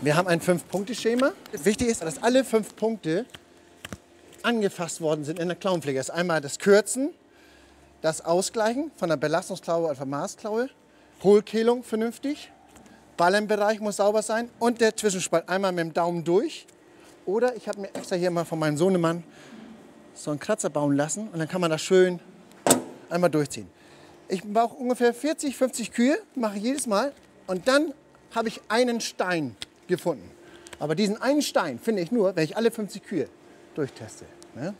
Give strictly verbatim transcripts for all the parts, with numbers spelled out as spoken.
Wir haben ein Fünf-Punkte-Schema. Wichtig ist, dass alle fünf Punkte angefasst worden sind in der Klauenpflege. Das ist einmal das Kürzen, das Ausgleichen von der Belastungsklaue auf der Maßklaue, Hohlkehlung vernünftig, Ballenbereich muss sauber sein und der Zwischenspalt einmal mit dem Daumen durch. Oder ich habe mir extra hier mal von meinem Sohnemann so einen Kratzer bauen lassen und dann kann man das schön einmal durchziehen. Ich brauche ungefähr vierzig, fünfzig Kühe, mache ich jedes Mal und dann habe ich einen Stein gefunden. Aber diesen einen Stein finde ich nur, wenn ich alle fünfzig Kühe durchteste. Ne?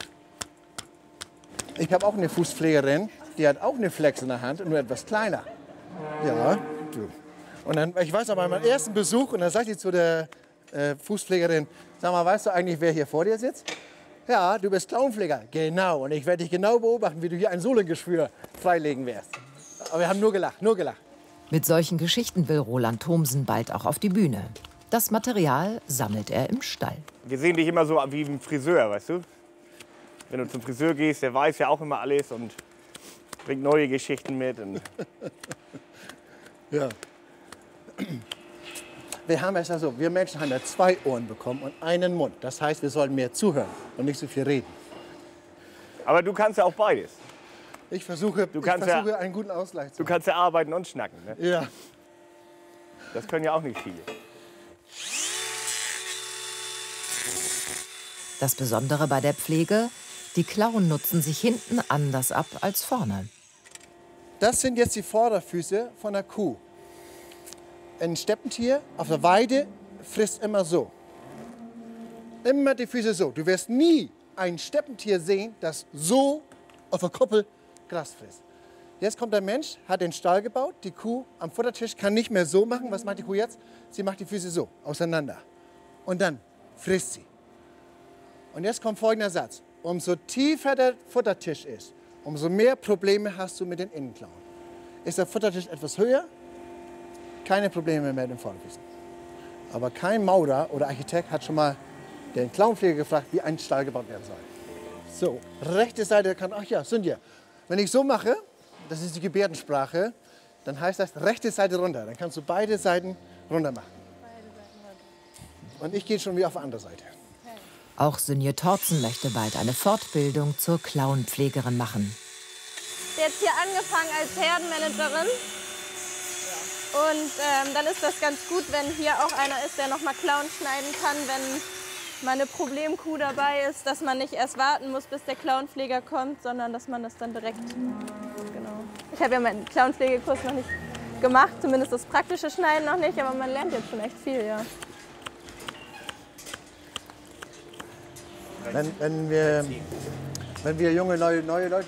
Ich habe auch eine Fußpflegerin, die hat auch eine Flex in der Hand, nur etwas kleiner. Ja, du. Und dann, ich weiß noch bei meinem ersten Besuch, und dann sagt sie zu der äh, Fußpflegerin, sag mal, weißt du eigentlich, wer hier vor dir sitzt? Ja, du bist Klauenpfleger. Genau, und ich werde dich genau beobachten, wie du hier ein Sohlengeschwür freilegen wirst. Aber wir haben nur gelacht, nur gelacht. Mit solchen Geschichten will Roland Thomsen bald auch auf die Bühne. Das Material sammelt er im Stall. Wir sehen dich immer so wie ein Friseur, weißt du? Wenn du zum Friseur gehst, der weiß ja auch immer alles und bringt neue Geschichten mit. Und ja. Wir haben es ja so, wir Menschen haben ja zwei Ohren bekommen und einen Mund. Das heißt, wir sollten mehr zuhören und nicht so viel reden. Aber du kannst ja auch beides. Ich versuche, du ich kannst versuche ja, einen guten Ausgleich zu Du kannst ja arbeiten und schnacken. Ne? Ja. Das können ja auch nicht viele. Das Besondere bei der Pflege, die Klauen nutzen sich hinten anders ab als vorne. Das sind jetzt die Vorderfüße von der Kuh. Ein Steppentier auf der Weide frisst immer so. Immer die Füße so. Du wirst nie ein Steppentier sehen, das so auf der Koppel Gras frisst. Jetzt kommt der Mensch, hat den Stall gebaut, die Kuh am Futtertisch kann nicht mehr so machen. Was macht die Kuh jetzt? Sie macht die Füße so, auseinander. Und dann frisst sie. Und jetzt kommt folgender Satz. Umso tiefer der Futtertisch ist, umso mehr Probleme hast du mit den Innenklauen. Ist der Futtertisch etwas höher, keine Probleme mehr mit den Vorderfüßen. Aber kein Maurer oder Architekt hat schon mal den Klauenpfleger gefragt, wie ein Stall gebaut werden soll. So, rechte Seite kann, ach ja, sind ja. Wenn ich so mache, das ist die Gebärdensprache, dann heißt das rechte Seite runter. Dann kannst du beide Seiten runter machen. Und ich gehe schon wieder auf die andere Seite. Auch Sinje Torzen möchte bald eine Fortbildung zur Klauenpflegerin machen. Jetzt hier angefangen als Herdenmanagerin. Und ähm, dann ist das ganz gut, wenn hier auch einer ist, der noch mal Klauen schneiden kann, wenn mal eine Problemkuh dabei ist, dass man nicht erst warten muss, bis der Klauenpfleger kommt, sondern dass man das dann direkt, genau. Ich habe ja meinen Klauenpflegekurs noch nicht gemacht, zumindest das praktische Schneiden noch nicht, aber man lernt jetzt schon echt viel, ja. Wenn, wenn, wir, wenn wir junge, neue, neue Leute